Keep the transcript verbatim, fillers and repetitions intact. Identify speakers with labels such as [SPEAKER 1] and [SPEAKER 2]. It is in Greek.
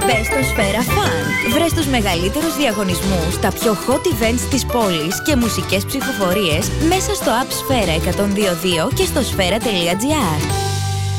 [SPEAKER 1] Μπες στο Σφαίρα Fun. Βρες τους μεγαλύτερους διαγωνισμούς, τα πιο hot events της πόλης και μουσικές ψηφοφορίες μέσα στο app Σφαίρα εκατόν δύο δύο και στο σφαίρα τελεία τζι άρ.